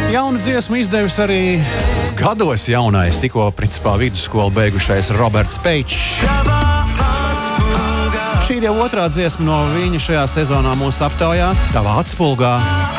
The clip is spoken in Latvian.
Jaunu dziesmu izdevis arī gados jaunais, tikko principā vidusskolu beigušais Roberts Peičs. Šī ir jau otrā dziesma no viņa šajā sezonā mūsu aptaujā, Tavā atspulgā.